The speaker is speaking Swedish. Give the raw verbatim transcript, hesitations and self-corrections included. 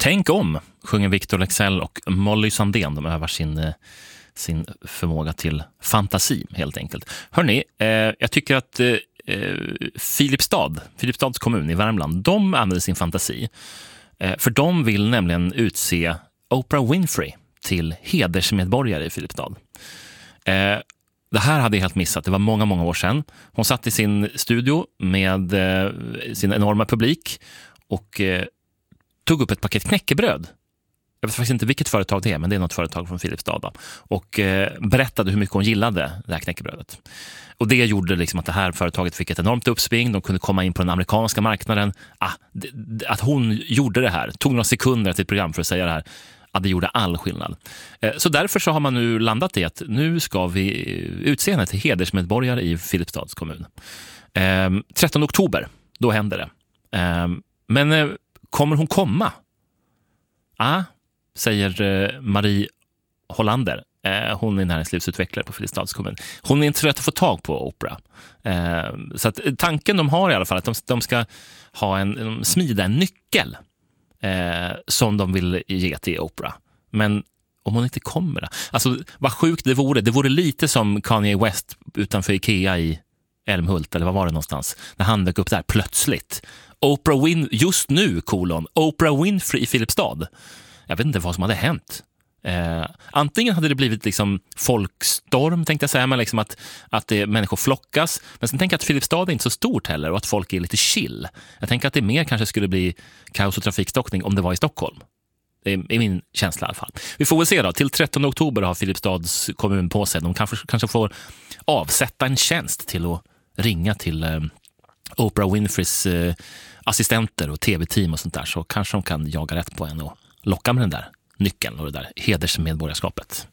Tänk om, sjunger Victor Leksell och Molly Sandén. De övar sin, sin förmåga till fantasi helt enkelt. Hörrni, eh, jag tycker att eh, Filipstad, Filipstads kommun i Värmland, de använder sin fantasi. Eh, för de vill nämligen utse Oprah Winfrey till hedersmedborgare i Filipstad. Eh, det här hade jag helt missat. Det var många, många år sedan. Hon satt i sin studio med eh, sin enorma publik och eh, tog upp ett paket knäckebröd. Jag vet faktiskt inte vilket företag det är, men det är något företag från Filipstad. Då. Och eh, berättade hur mycket hon gillade det här knäckebrödet. Och det gjorde liksom att det här företaget fick ett enormt uppsving. De kunde komma in på den amerikanska marknaden. Ah, det, att hon gjorde det här, tog några sekunder till ett program för att säga det här. Ja, det gjorde all skillnad. Eh, så därför så har man nu landat i att nu ska vi utse henne till hedersmedborgare i Filipstads kommun. Eh, trettonde oktober, då händer det. Eh, men eh, kommer hon komma? Ja, ah, säger eh, Marie Hollander. Eh, hon är näringslivsutvecklare på Filipstads kommun. Hon är inte rätt att få tag på Oprah. Eh, så att tanken de har i alla fall att de, de ska ha en, de smida en nyckel eh, som de vill ge till Oprah. Men om hon inte kommer då? Alltså vad sjukt det vore. Det vore lite som Kanye West utanför Ikea i Älmhult, eller vad var det någonstans? När han dök upp där plötsligt. Oprah Win just nu, kolon. Oprah Winfrey i Filipstad. Jag vet inte vad som hade hänt. Eh, antingen hade det blivit liksom folkstorm, tänkte jag säga, men liksom att, att det, människor flockas. Men sen tänker jag att Filipstad är inte så stort heller och att folk är lite chill. Jag tänker att det mer kanske skulle bli kaos och trafikstockning om det var i Stockholm. Det är, är min känsla i alla fall. Vi får väl se då. Till trettonde oktober har Filipstads kommun på sig. De kanske, kanske får avsätta en tjänst till att ringa till eh, Oprah Winfreys eh, assistenter och tv-team och sånt där. Så kanske de kan jaga rätt på en och locka med den där nyckeln och det där hedersmedborgarskapet.